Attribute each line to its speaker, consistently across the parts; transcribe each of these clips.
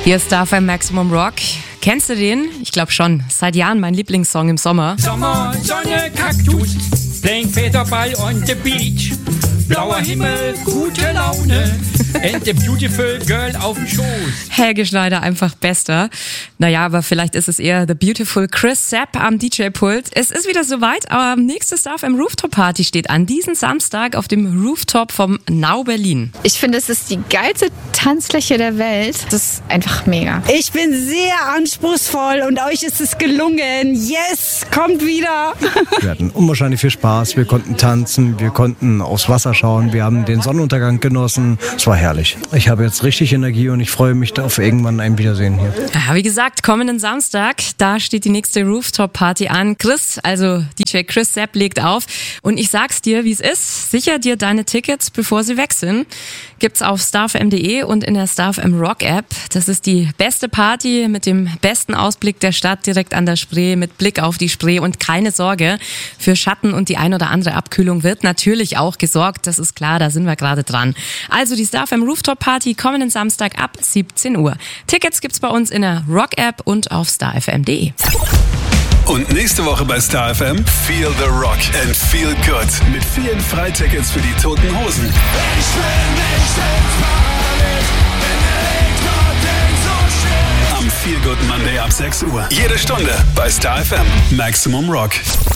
Speaker 1: Hier ist Starfm Maximum Rock. Kennst du den? Ich glaube schon. Seit Jahren mein Lieblingssong im Sommer.
Speaker 2: Sommer, Sonne, Kaktus, playing Federball on the beach. Blauer Himmel, gute Laune and a beautiful girl auf dem Schoß.
Speaker 1: Helge Schneider, einfach bester. Naja, aber vielleicht ist es eher the beautiful Chris Sepp am DJ-Pult. Es ist wieder soweit, aber nächste Starfm Rooftop Party steht an diesen Samstag auf dem Rooftop vom Now Berlin.
Speaker 3: Ich finde, es ist die geilste Tanzfläche der Welt. Das ist einfach mega.
Speaker 4: Ich bin sehr anspruchsvoll und euch ist es gelungen. Yes, kommt wieder.
Speaker 5: Wir hatten unwahrscheinlich viel Spaß. Wir konnten tanzen, wir konnten aufs Wasser schauen, wir haben den Sonnenuntergang genossen. Es war herrlich. Ich habe jetzt richtig Energie und ich freue mich auf irgendwann ein Wiedersehen hier.
Speaker 1: Ja, wie gesagt, kommenden Samstag, da steht die nächste Rooftop-Party an. Chris, also DJ Chris Sepp, legt auf. Und ich sag's dir, wie es ist. Sicher dir deine Tickets, bevor sie weg sind. Gibt's auf starfm.de und in der Starfm Rock App. Das ist die beste Party mit dem besten Ausblick der Stadt direkt an der Spree, mit Blick auf die Spree. Und keine Sorge, für Schatten und die ein oder andere Abkühlung wird natürlich auch gesorgt. Das ist klar, da sind wir gerade dran. Also die Starfm Rooftop Party kommenden Samstag ab 17 Uhr. Tickets gibt's bei uns in der Rock App und auf starfm.de.
Speaker 6: Und nächste Woche bei Starfm Feel the Rock and Feel Good mit vielen Freitickets für die Toten Hosen.
Speaker 7: Ich will nicht ins Paradies, bin so schön.
Speaker 6: Am Feel Good Monday ab 6 Uhr. Jede Stunde bei Starfm Maximum Rock.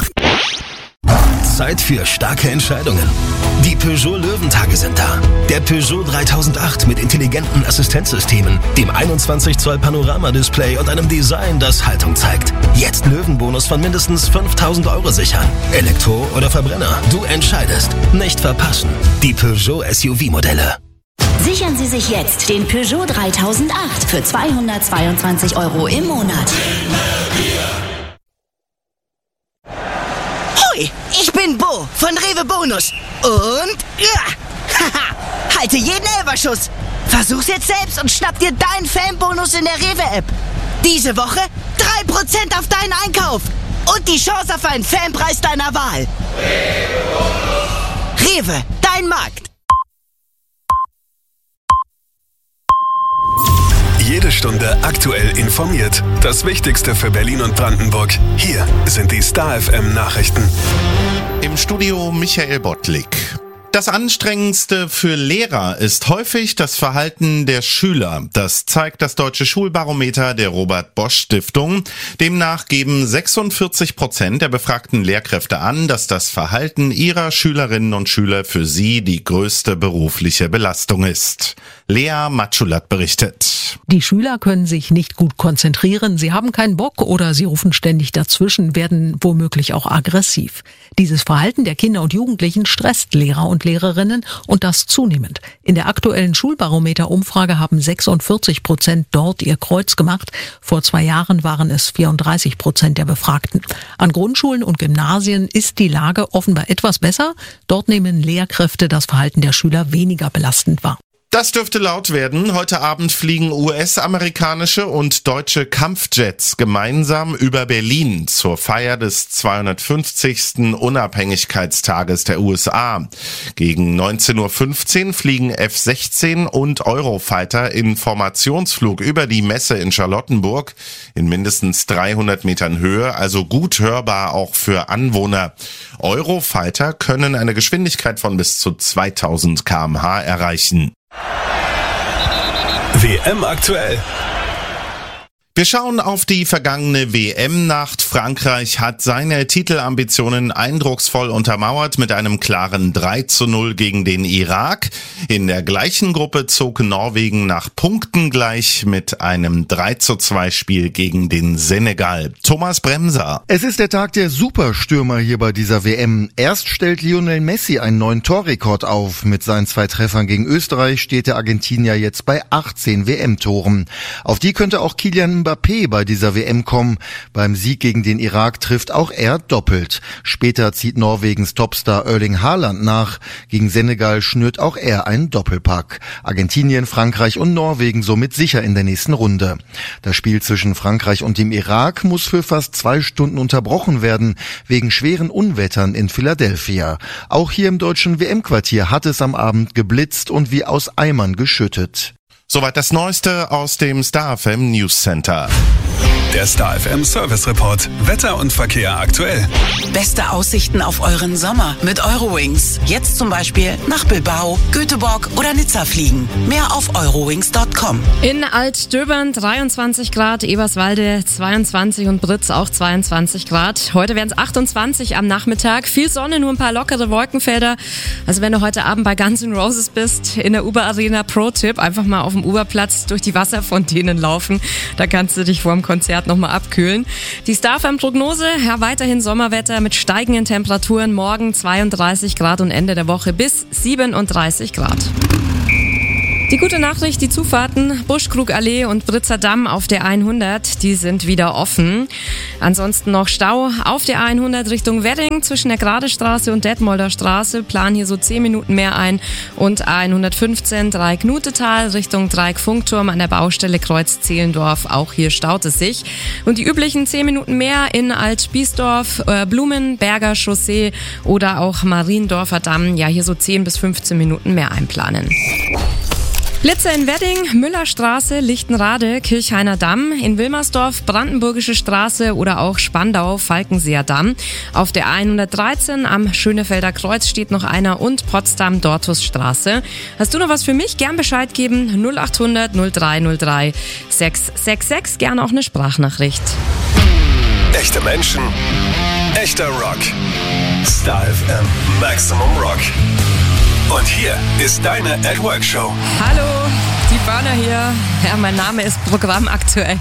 Speaker 8: Zeit für starke Entscheidungen. Die Peugeot Löwentage sind da. Der Peugeot 3008 mit intelligenten Assistenzsystemen, dem 21 Zoll Panoramadisplay und einem Design, das Haltung zeigt. Jetzt Löwenbonus von mindestens 5.000 € sichern. Elektro oder Verbrenner, du entscheidest. Nicht verpassen. Die Peugeot SUV-Modelle.
Speaker 9: Sichern Sie sich jetzt den Peugeot 3008 für 222 € im Monat.
Speaker 10: Hoi, ich bin Bo von Rewe Bonus. Und halte jeden Elferschuss. Versuch's jetzt selbst und schnapp dir deinen Fanbonus in der Rewe-App. Diese Woche 3% auf deinen Einkauf. Und die Chance auf einen Fanpreis deiner Wahl. Rewe, dein Markt.
Speaker 6: Jede Stunde aktuell informiert. Das Wichtigste für Berlin und Brandenburg. Hier sind die Starfm Nachrichten.
Speaker 11: Im Studio Michael Bottlik. Das Anstrengendste für Lehrer ist häufig das Verhalten der Schüler. Das zeigt das Deutsche Schulbarometer der Robert-Bosch-Stiftung. Demnach geben 46% der befragten Lehrkräfte an, dass das Verhalten ihrer Schülerinnen und Schüler für sie die größte berufliche Belastung ist. Lea Matschulat berichtet.
Speaker 12: Die Schüler können sich nicht gut konzentrieren, sie haben keinen Bock oder sie rufen ständig dazwischen, werden womöglich auch aggressiv. Dieses Verhalten der Kinder und Jugendlichen stresst Lehrer und Lehrerinnen und das zunehmend. In der aktuellen Schulbarometer-Umfrage haben 46% dort ihr Kreuz gemacht. Vor 2 Jahren waren es 34% der Befragten. An Grundschulen und Gymnasien ist die Lage offenbar etwas besser. Dort nehmen Lehrkräfte das Verhalten der Schüler weniger belastend wahr.
Speaker 11: Das dürfte laut werden. Heute Abend fliegen US-amerikanische und deutsche Kampfjets gemeinsam über Berlin zur Feier des 250. Unabhängigkeitstages der USA. Gegen 19:15 Uhr fliegen F-16 und Eurofighter in Formationsflug über die Messe in Charlottenburg in mindestens 300 Metern Höhe, also gut hörbar auch für Anwohner. Eurofighter können eine Geschwindigkeit von bis zu 2000 km/h erreichen.
Speaker 6: WM aktuell.
Speaker 11: Wir schauen auf die vergangene WM-Nacht. Frankreich hat seine Titelambitionen eindrucksvoll untermauert mit einem klaren 3:0 gegen den Irak. In der gleichen Gruppe zog Norwegen nach Punkten gleich mit einem 3:2 Spiel gegen den Senegal. Thomas Bremser.
Speaker 13: Es ist der Tag der Superstürmer hier bei dieser WM. Erst stellt Lionel Messi einen neuen Torrekord auf. Mit seinen 2 Treffern gegen Österreich steht der Argentinier jetzt bei 18 WM-Toren. Auf die könnte auch Kylian Mbappé bei dieser WM kommen. Beim Sieg gegen den Irak trifft auch er doppelt. Später zieht Norwegens Topstar Erling Haaland nach. Gegen Senegal schnürt auch er einen Doppelpack. Argentinien, Frankreich und Norwegen somit sicher in der nächsten Runde. Das Spiel zwischen Frankreich und dem Irak muss für fast 2 Stunden unterbrochen werden, wegen schweren Unwettern in Philadelphia. Auch hier im deutschen WM-Quartier hat es am Abend geblitzt und wie aus Eimern geschüttet.
Speaker 11: Soweit das Neueste aus dem Star FM News Center.
Speaker 6: Der Star FM Service Report. Wetter und Verkehr aktuell.
Speaker 14: Beste Aussichten auf euren Sommer mit Eurowings. Jetzt zum Beispiel nach Bilbao, Göteborg oder Nizza fliegen. Mehr auf eurowings.com.
Speaker 1: In Altdöbern 23 Grad, Eberswalde 22 und Britz auch 22 Grad. Heute werden es 28 am Nachmittag. Viel Sonne, nur ein paar lockere Wolkenfelder. Also wenn du heute Abend bei Guns N' Roses bist, in der Uber Arena, Pro-Tipp, einfach mal auf dem Uberplatz durch die Wasserfontänen laufen. Da kannst du dich vor dem Konzert nochmal abkühlen. Die Star FM Prognose, ja, weiterhin Sommerwetter mit steigenden Temperaturen. Morgen 32 Grad und Ende der Woche bis 37 Grad. Die gute Nachricht, die Zufahrten Buschkrugallee und Britzer Damm auf der 100, die sind wieder offen. Ansonsten noch Stau auf der 100 Richtung Wedding zwischen der Gradestraße und Detmolder Straße. Planen hier so 10 Minuten mehr ein. Und A115 Dreieck-Nutetal Richtung Dreieck-Funkturm an der Baustelle Kreuz Zehlendorf. Auch hier staut es sich. Und die üblichen 10 Minuten mehr in Alt-Spießdorf, Blumenberger Chaussee oder auch Mariendorfer Damm. Ja, hier so 10 bis 15 Minuten mehr einplanen. Blitze in Wedding, Müllerstraße, Lichtenrade, Kirchhainer Damm, in Wilmersdorf, Brandenburgische Straße oder auch Spandau, Falkenseer Damm. Auf der 113 am Schönefelder Kreuz steht noch einer und Potsdam, Dortusstraße. Hast du noch was für mich? Gern Bescheid geben, 0800 0303 666, gerne auch eine Sprachnachricht.
Speaker 6: Echte Menschen, echter Rock. Star FM Maximum Rock. Und hier ist deine At Work Show.
Speaker 1: Hallo, die Burner hier. Ja, mein Name ist programmaktuell.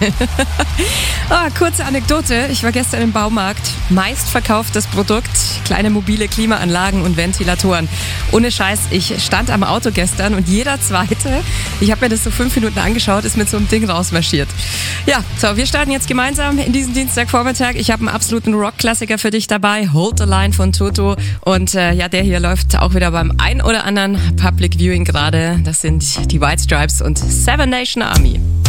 Speaker 1: Kurze Anekdote. Ich war gestern im Baumarkt. Meistverkauftes Produkt, kleine mobile Klimaanlagen und Ventilatoren. Ohne Scheiß, ich stand am Auto gestern und jeder Zweite, ich habe mir das so 5 Minuten angeschaut, ist mit so einem Ding rausmarschiert. Ja, so, wir starten jetzt gemeinsam in diesen Dienstagvormittag. Ich habe einen absoluten Rock-Klassiker für dich dabei. Hold the Line von Toto. Und ja, der hier läuft auch wieder beim ein oder anderen Public Viewing gerade. Das sind die White Stripes und Seven Nation Army.